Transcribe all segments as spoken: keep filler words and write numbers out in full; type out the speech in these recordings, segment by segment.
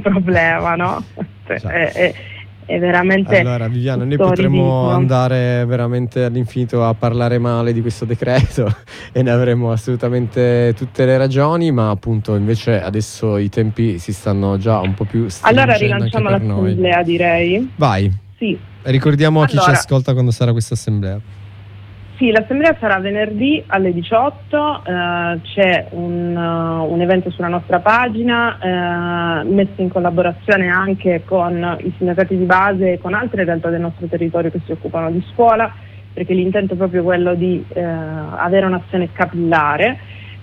un problema, no? Cioè, è, è, è veramente. Allora Viviana, noi potremmo ridicolo. andare veramente all'infinito a parlare male di questo decreto e ne avremo assolutamente tutte le ragioni, ma appunto invece adesso i tempi si stanno già un po' più stringendo. Allora rilanciamo anche per l'assemblea, noi. Direi. Vai. Sì. Ricordiamo a chi Allora, ci ascolta quando sarà questa assemblea. Sì, l'assemblea sarà venerdì alle diciotto, eh, c'è un, uh, un evento sulla nostra pagina, eh, messo in collaborazione anche con i sindacati di base e con altre realtà del nostro territorio che si occupano di scuola, perché l'intento è proprio quello di eh, avere un'azione capillare,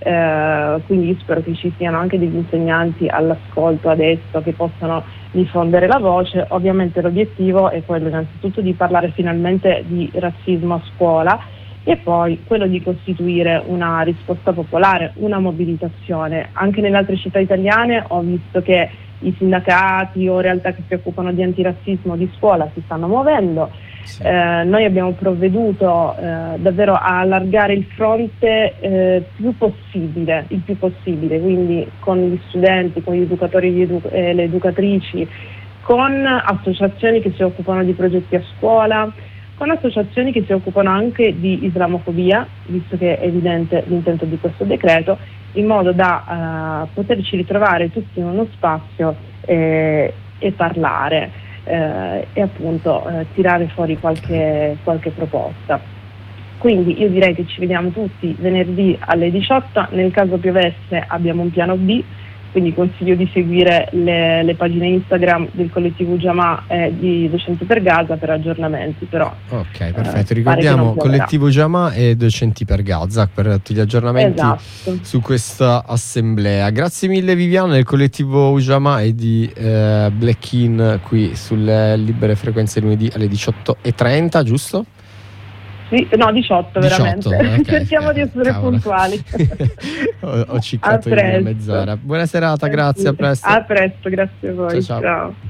eh, quindi io spero che ci siano anche degli insegnanti all'ascolto adesso che possano diffondere la voce. Ovviamente l'obiettivo è quello innanzitutto di parlare finalmente di razzismo a scuola, e poi quello di costituire una risposta popolare, una mobilitazione. Anche nelle altre città italiane ho visto che i sindacati o realtà che si occupano di antirazzismo di scuola si stanno muovendo. Sì. Eh, noi abbiamo provveduto eh, davvero a allargare il fronte eh, più possibile, il più possibile, quindi con gli studenti, con gli educatori e gli edu- eh, le educatrici, con associazioni che si occupano di progetti a scuola, con associazioni che si occupano anche di islamofobia, visto che è evidente l'intento di questo decreto, in modo da uh, poterci ritrovare tutti in uno spazio eh, e parlare eh, e appunto eh, tirare fuori qualche, qualche proposta. Quindi io direi che ci vediamo tutti venerdì alle diciotto, nel caso piovesse abbiamo un piano B, quindi consiglio di seguire le, le pagine Instagram del collettivo Ujamaa e di Docenti per Gaza per aggiornamenti. Però ok, perfetto, eh, ricordiamo collettivo Ujamaa e Docenti per Gaza per tutti gli aggiornamenti. Esatto. Su questa assemblea. Grazie mille Viviana, del collettivo Ujamaa e di eh, Black In qui sulle libere frequenze lunedì alle diciotto e trenta, giusto? Sì, no, diciotto, diciotto, veramente. Okay, cerchiamo di essere cavolo. puntuali. ho, ho ciccato in mezz'ora. Buona serata, grazie, a presto. A presto, grazie a voi. Ciao, ciao. Ciao.